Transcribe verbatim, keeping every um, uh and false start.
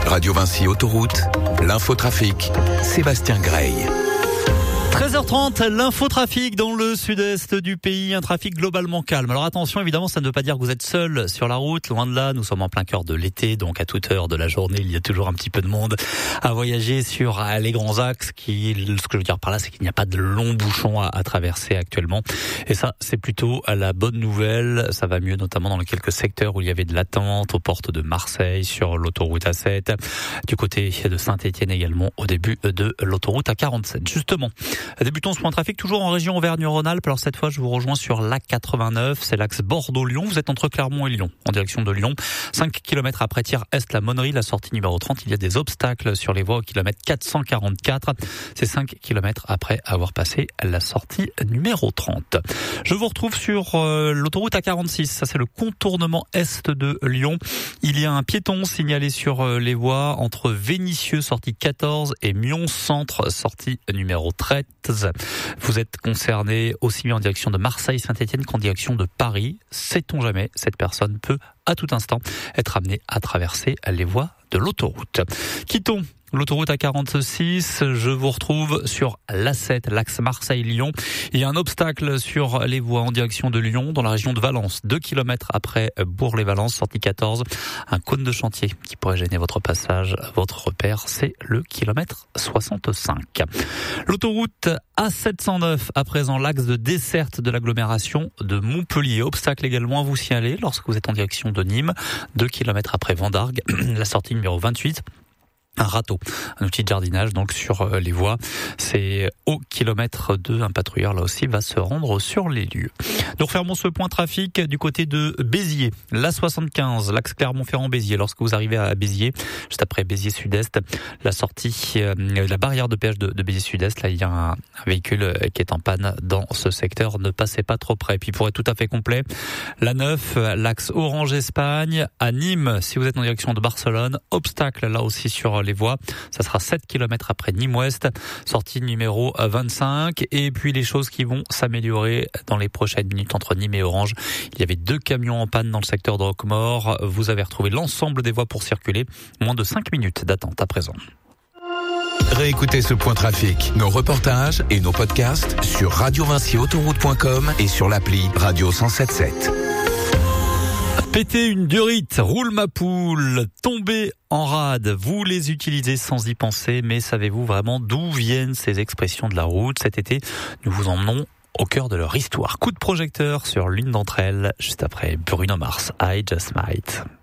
Radio Vinci Autoroute, l'infotrafic, Sébastien Grey. treize heures trente, l'infotrafic dans le sud-est du pays, un trafic globalement calme. Alors attention, évidemment, ça ne veut pas dire que vous êtes seul sur la route, loin de là, nous sommes en plein cœur de l'été, donc à toute heure de la journée, il y a toujours un petit peu de monde à voyager sur les grands axes. Qui, ce que je veux dire par là, c'est qu'il n'y a pas de longs bouchons à, à traverser actuellement. Et ça, c'est plutôt la bonne nouvelle. Ça va mieux, notamment dans les quelques secteurs où il y avait de l'attente, aux portes de Marseille, sur l'autoroute A sept, du côté de Saint-Étienne également, au début de l'autoroute A quarante-sept. Justement, débutons ce point de trafic toujours en région Auvergne-Rhône-Alpes. Alors cette fois, je vous rejoins sur l'A quatre-vingt-neuf, c'est l'axe Bordeaux-Lyon. Vous êtes entre Clermont et Lyon, en direction de Lyon. cinq kilomètres après Thiers-Est, la Monnerie, la sortie numéro trente. Il y a des obstacles sur les voies au kilomètre quatre cent quarante-quatre. C'est cinq kilomètres après avoir passé la sortie numéro trente. Je vous retrouve sur euh, l'autoroute A quarante-six. Ça, c'est le contournement est de Lyon. Il y a un piéton signalé sur euh, les voies entre Vénissieux, sortie quatorze, et Mion-Centre, sortie numéro treize. Vous êtes concerné aussi bien en direction de Marseille-Saint-Étienne qu'en direction de Paris. Sait-on jamais, cette personne peut à tout instant être amenée à traverser les voies de l'autoroute. Quittons l'autoroute A quarante-six, je vous retrouve sur l'A sept, l'axe Marseille-Lyon. Il y a un obstacle sur les voies en direction de Lyon, dans la région de Valence. Deux kilomètres après Bourg-les-Valences, sortie quatorze. Un cône de chantier qui pourrait gêner votre passage. Votre repère, c'est le kilomètre soixante-cinq. L'autoroute A sept cent neuf, à présent l'axe de desserte de l'agglomération de Montpellier. Obstacle également à vous signaler lorsque vous êtes en direction de Nîmes. Deux kilomètres après Vendargues, la sortie numéro vingt-huit. Un râteau, un outil de jardinage donc sur les voies. C'est au kilomètre deux, un patrouilleur là aussi va se rendre sur les lieux. Nous refermons ce point trafic du côté de Béziers. l'A soixante-quinze, l'axe Clermont-Ferrand-Béziers. Lorsque vous arrivez à Béziers, juste après Béziers Sud-Est, la sortie, euh, la barrière de péage de, de Béziers Sud-Est, là il y a un, un véhicule qui est en panne dans ce secteur. Ne passez pas trop près. Puis pour être tout à fait complet, l'A neuf, l'axe Orange-Espagne, à Nîmes, si vous êtes en direction de Barcelone, obstacle là aussi sur les voies. Ça sera sept kilomètres après Nîmes-Ouest, sortie numéro vingt-cinq. Et puis les choses qui vont s'améliorer dans les prochaines minutes entre Nîmes et Orange. Il y avait deux camions en panne dans le secteur de Roquemaure. Vous avez retrouvé l'ensemble des voies pour circuler. Moins de cinq minutes d'attente à présent. Réécoutez ce point trafic, nos reportages et nos podcasts sur radio vinci autoroute point com et sur l'appli Radio cent soixante-dix-sept. Péter une durite, roule ma poule, tomber en rade, vous les utilisez sans y penser, mais savez-vous vraiment d'où viennent ces expressions de la route? Cet été, nous vous emmenons au cœur de leur histoire. Coup de projecteur sur l'une d'entre elles, juste après Bruno Mars, I Just Might.